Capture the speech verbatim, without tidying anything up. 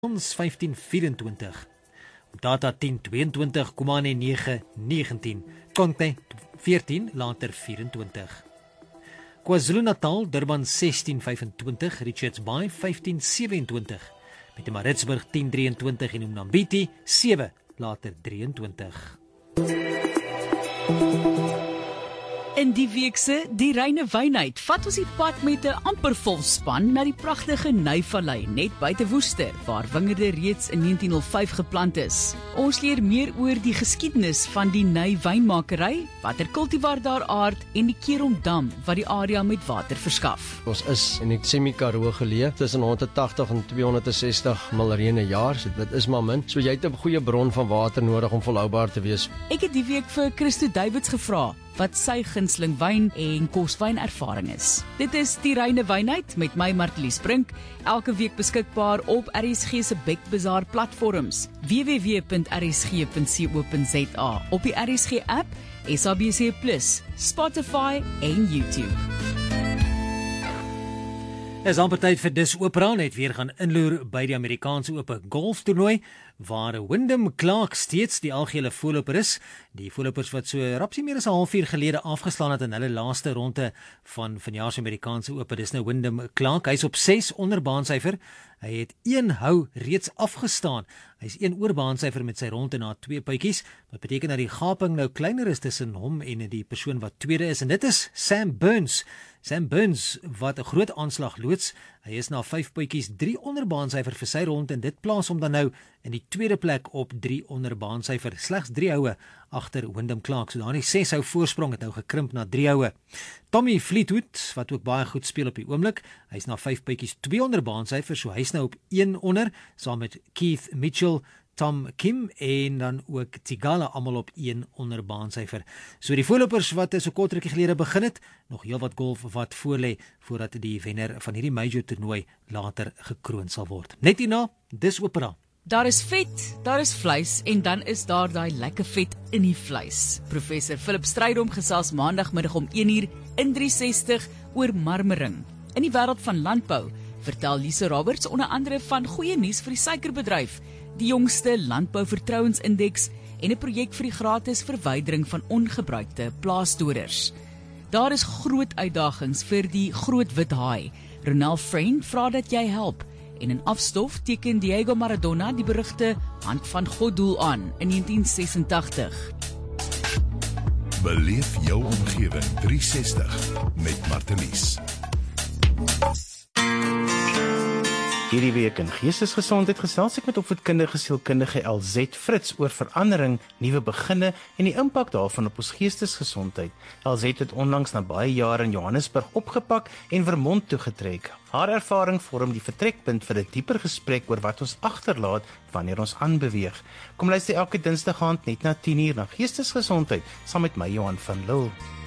Ons vyftien vyf-en-twintig, Data tien twee-en-twintig, Komane nege negentien, Konte veertien, later vyf-en-twintig. KwaZulu-Natal, Durban sestien vyf-en-twintig, Richards Bay vyftien sewe-en-twintig, Pietermaritzburg tien drie-en-twintig en Umnambiti sewe, later drie-en-twintig. In die weekse Die Reine Wynheid vat ons die pad met 'n amper vol span na die pragtige Nyvallei net buite Woester, waar wingerde reeds in negentien oh vyf geplant is. Ons leer meer oor die geskiedenis van die Ny wynmakery, watter kultivar daar aard en die Keromdam wat die area met water verskaf. Ons is in die Semi-Karoo geleë, tussen honderdtagtig en tweehonderdsestig mil reën 'n jaar, so dit is maar min. So jy het 'n goeie bron van water nodig om volhoubaar te wees. Ek het die week vir Christo Davids gevra wat sy gunsteling wyn en koswyn ervaring is. Dit is Die Reine Wynheid met my Martelies Brink, elke week beskikbaar op R S G se Bek Bazaar platforms, w w w punt r s g punt co punt z a, op die R S G app, S A B C plus, Spotify en YouTube. Is amper tyd vir Dis Opera, net weer gaan inloer by die Amerikaanse Ope golftoernooi, waar Wyndham Clark steeds die algehele voorloper is. Die voorlopers wat so rapsie meer as 'n halfuur gelede afgeslaan het in hulle laaste ronde van vanjaar se Amerikaanse Ope. Dis nou Wyndham Clark. Hy's op ses onder baansyfer. Hy het een hou reeds afgestaan. Hy's een oor baansyfer met sy ronde na twee puitjies. Wat beteken dat die gaping nou kleiner is tussen hom en die persoon wat tweede is, en dit is Sam Burns. Sam Burns wat 'n groot aanslag loods. Hy is na vyf puitjies drie onder baansyfer vir sy ronde, en dit plaas hom dan nou in die tweede plek op drie onder baansyfer. Slegs drie houe agter Wyndham Clark. So daardie ses hou voorsprong het nou gekrimp na drie houe. Tommy Fleetwood, wat ook baie goed speel op die oomblik, hy's na vyf puitjies twee onder baansyfer, so hy's nou op een onder, saam met Keith Mitchell, Tom Kim en dan ook Tigala, almal op een onder baansyfer. So die voorlopers wat so kort rukkie gelede begin het, nog heel wat golf wat voorlê voordat die wenner van hierdie major toernooi later gekroon sal word. Net hierna, Dis Opera. Daar is vet, daar is vleis en dan is daar daai lekker vet in die vleis. Professor Philip Strydom gesels maandagmiddag om een uur in drie sestig oor marmering. In die wêreld van landbou vertel Lise Roberts onder andere van goeie nuus vir die suikerbedryf, die jongste landbouvertrouensindeks en 'n projek vir die gratis verwydering van ongebruikte plaasdoders. Daar is groot uitdagings vir die groot wit haai. Ronald Friend vra dat jy help. En in afstof teken Diego Maradona die berugte hand van God doel aan in negentien sesentagtig. Beleef jou omgewing drie sestig met Martelies. Hierdie week in Geestesgesondheid gesels ek met opvoedkundige sielkundige L Z Fritz oor verandering, nuwe beginne en die impak daarvan op ons geestesgesondheid. L Z het onlangs na baie jare in Johannesburg opgepak en Vermont toegetrek. Haar ervaring vorm die vertrekpunt vir 'n dieper gesprek oor wat ons agterlaat wanneer ons aanbeweeg. Kom luister elke Dinsdag aand net na tien uur na Geestesgesondheid saam met my Johan van Lille.